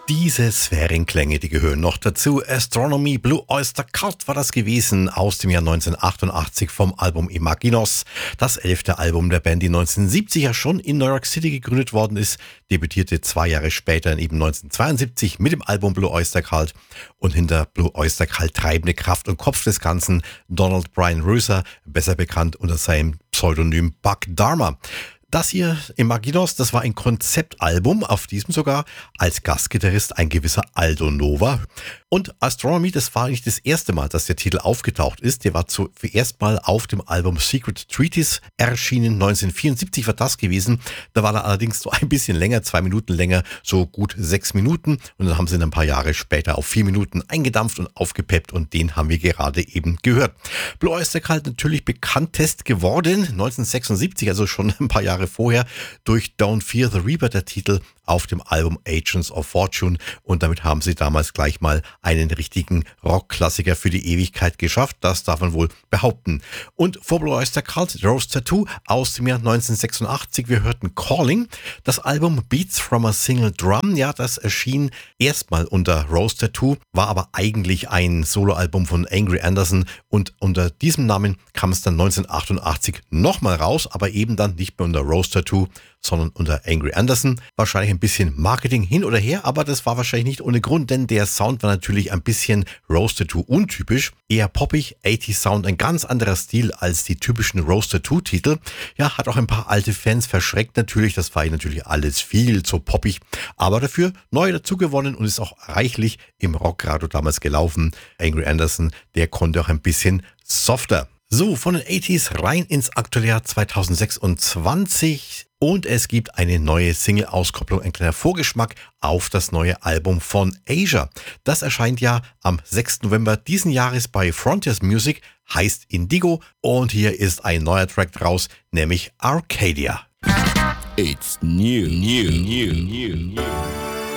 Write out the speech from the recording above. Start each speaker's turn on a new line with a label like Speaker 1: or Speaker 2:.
Speaker 1: Diese Sphärenklänge, die gehören noch dazu. Astronomy Blue Oyster Cult war das gewesen aus dem Jahr 1988 vom Album Imaginos. Das 11. Album der Band, die 1970 ja schon in New York City gegründet worden ist, debütierte 2 Jahre später eben 1972 mit dem Album Blue Oyster Cult. Und hinter Blue Oyster Cult treibende Kraft und Kopf des Ganzen Donald Brian Ruser, besser bekannt unter seinem Pseudonym Buck Dharma. Das hier, Imaginos, das war ein Konzeptalbum, auf diesem sogar als Gastgitarrist ein gewisser Aldo Nova. Und Astronomy, das war nicht das erste Mal, dass der Titel aufgetaucht ist. Der war zuerst mal auf dem Album Secret Treaties erschienen. 1974 war das gewesen. Da war er allerdings so ein bisschen länger, 2 Minuten länger, so gut 6 Minuten. Und dann haben sie ihn ein paar Jahre später auf 4 Minuten eingedampft und aufgepeppt. Und den haben wir gerade eben gehört. Blue Oyster Cult natürlich bekanntest geworden, 1976, also schon ein paar Jahre vorher, durch Don't Fear the Reaper, der Titel auf dem Album Agents of Fortune, und damit haben sie damals gleich mal einen richtigen Rockklassiker für die Ewigkeit geschafft, das darf man wohl behaupten. Und vor Blue Oyster Cult, Rose Tattoo aus dem Jahr 1986, wir hörten Calling, das Album Beats from a Single Drum, ja, das erschien erstmal unter Rose Tattoo, war aber eigentlich ein Soloalbum von Angry Anderson, und unter diesem Namen kam es dann 1988 nochmal raus, aber eben dann nicht mehr unter Rose Tattoo, sondern unter Angry Anderson. Wahrscheinlich ein bisschen Marketing hin oder her, aber das war wahrscheinlich nicht ohne Grund, denn der Sound war natürlich ein bisschen Rose Tattoo untypisch. Eher poppig, 80s Sound, ein ganz anderer Stil als die typischen Rose Tattoo Titel. Ja, hat auch ein paar alte Fans verschreckt natürlich, das war ihnen natürlich alles viel zu poppig, aber dafür neu dazugewonnen und ist auch reichlich im Rockradio damals gelaufen. Angry Anderson, der konnte auch ein bisschen softer. So, von den 80s rein ins aktuelle Jahr 2026 und es gibt eine neue Single-Auskopplung, ein kleiner Vorgeschmack auf das neue Album von Asia. Das erscheint ja am 6. November diesen Jahres bei Frontiers Music, heißt Indigo, und hier ist ein neuer Track draus, nämlich Arcadia.
Speaker 2: It's new.